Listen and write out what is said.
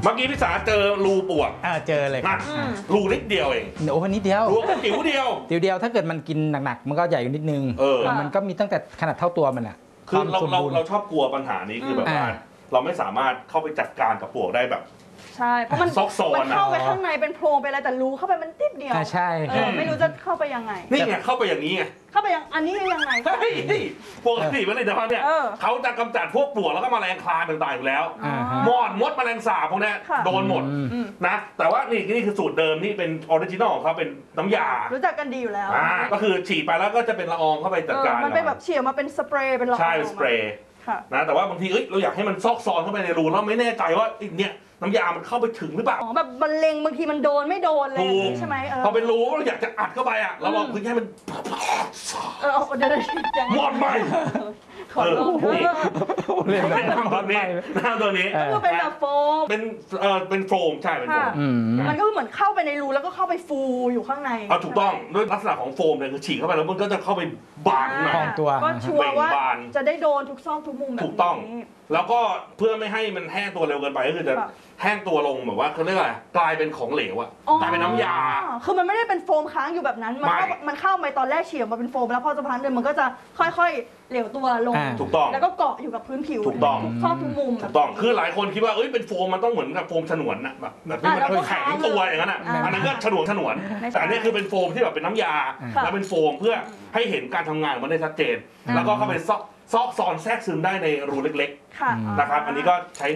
เมื่อกี้พี่สาเจอรูปวกเจอเลยครับรูนิดเดียวเองโอ้นิดเดียวรูจิ๋วเดียวถ้าเกิดมันกินหนักๆมันก็ใหญ่อยู่นิดนึงมันก็มีตั้งแต่ขนาดเท่าตัวมันอ่ะคือเราชอบกลัวปัญหานี้คือแบบว่าเราไม่สามารถเข้าไปจัดการกับปวกได้แบบใช่เพราะมันเข้าไปข้างในเป็นโพรงไปอะไรแต่รูเข้าไปมันติดเดียวใช่ไม่รู้จะเข้าไปยังไงนี่ไงเข้าไปอย่างนี้ไงเข้าไปอันนี้ยังไงปกติมันเลยแต่ว่าเนี่ยเขาจะกำจัดพวกปลวกแล้วก็แมลงคลานต่างๆอยู่แล้วมอดมดแมลงสาบพวกนี้โดนหมดนะแต่ว่านี่คือสูตรเดิมนี่เป็นออริจินอลของเขาเป็นน้ำยารู้จักกันดีอยู่แล้วก็คือฉีดไปแล้วก็จะเป็นละอองเข้าไปจัดการมันเป็นแบบเฉี่ยวมาเป็นสเปรย์เป็นละอองใช่สเปรย์นะแต่ว่าบางทีเราอยากให้มันซอกซอนเข้าไปในรูแล้วไม่แน่ใจว่าเนี่ยน้ำยามันเข้าไปถึงหรือเปล่าแบบบรรเลงบางทีมันโดนไม่โดนเลยใช่ไหมพอเป็นรูเราอยากจะอัดเข้าไปอ่ะเราลองคือให้มันเดี๋ยวหมดไปเรียนแบบตัวนี้ก็เป็นแบบโฟมเป็นโฟมใช่เป็นโฟมมันก็เหมือนเข้าไปในรูแล้วก็เข้าไปฟูอยู่ข้างในถูกต้องด้วยลักษณะของโฟมเนี่ยคือฉีกเข้าไปแล้วมันก็จะเข้าไปบานของตัวก็ชัวร์ว่าจะได้โดนทุกซอกทุกมุมแบบนี้ถูกต้องแล้วก็เพื่อไม่ให้มันแห้งตัวเร็วเกินไปก็คือจะแห้งตัวลงแบบว่าเขาเรียกอะไรกลายเป็นของเหลวอะกลายเป็นน้ำยาคือมันไม่ได้เป็นโฟมค้างอยู่แบบนั้นมันเข้าไปตอนแรกเฉียวมาเป็นโฟมแล้วพอสักพักนึงมันก็จะค่อยๆเหลวตัวลงถูกต้องแล้วก็เกาะอยู่กับพื้นผิวถูกต้องทุกซอกทุกมุมถูกต้องคือหลายคนคิดว่าเป็นโฟมมันต้องเหมือนกับโฟมฉนวนนะแบบที่มันแข็งตัวอย่างนั้นอันนั้นก็ฉนวนแต่อันนี้คือเป็นโฟมที่แบบเป็นน้ำยาแล้วเป็นโฟมเพื่อให้เห็นการทำงานมันได้ชัดเจนแล้วก็เข้าไปซอกซอนแทรกซึมได้ในรูเล็กๆนะครับอันนี้ก็ใช้